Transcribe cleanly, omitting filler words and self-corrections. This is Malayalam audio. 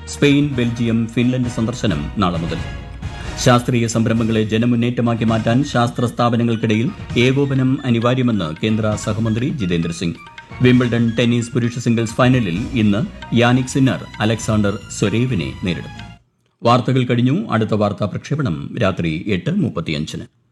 സ്പെയിൻ, ബെൽജിയം, ഫിൻലൻഡ് സന്ദർശനം നാളെ മുതൽ. ശാസ്ത്രീയ സംരംഭങ്ങളെ ജനമുന്നേറ്റമാക്കി മാറ്റാൻ ശാസ്ത്ര സ്ഥാപനങ്ങൾക്കിടയിൽ ഏകോപനം അനിവാര്യമെന്ന് കേന്ദ്ര സഹമന്ത്രി ജിതേന്ദ്ര സിംഗ്. വിംബിൾഡൺ ടെന്നീസ് പുരുഷ സിംഗിൾസ് ഫൈനലിൽ ഇന്ന് യാനിക് സിന്നർ അലക്സാണ്ടർ സ്വരേവിനെ നേരിടും. വാർത്തകൾ കഴിഞ്ഞു. അടുത്ത വാർത്താ പ്രക്ഷേപണം രാത്രി 8:35.